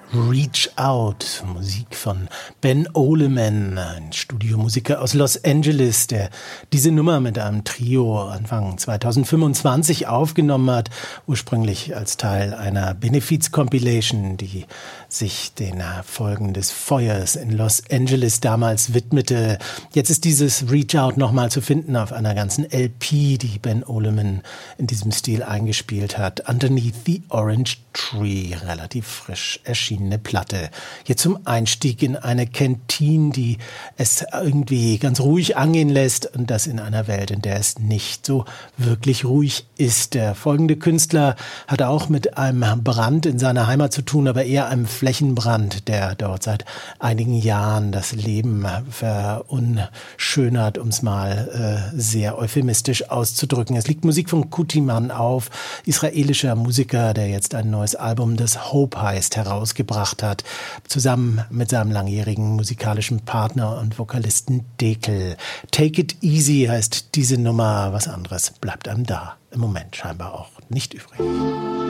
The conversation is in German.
Reach Out, Musik von Ben Oleman, ein Studiomusiker aus Los Angeles, der diese Nummer mit einem Trio Anfang 2025 aufgenommen hat, ursprünglich als Teil einer Benefiz-Compilation, die sich den Folgen des Feuers in Los Angeles damals widmete. Jetzt ist dieses Reach Out nochmal zu finden auf einer ganzen LP, die Ben Oleman in diesem Stil eingespielt hat. Underneath the Orange Tree, relativ frisch erschienene Platte. Jetzt zum Einstieg in eine Kantine, die es irgendwie ganz ruhig angehen lässt und das in einer Welt, in der es nicht so wirklich ruhig ist. Der folgende Künstler hat auch mit einem Brand in seiner Heimat zu tun, aber eher einem Flächenbrand, der dort seit einigen Jahren das Leben verunschönert, um es mal sehr euphemistisch auszudrücken. Es liegt Musik von Kutiman auf, israelischer Musiker, der jetzt ein neues Album, das Hope heißt, herausgebracht hat, zusammen mit seinem langjährigen musikalischen Partner und Vokalisten Dekel. Take It Easy heißt diese Nummer, was anderes bleibt einem da im Moment scheinbar auch nicht übrig.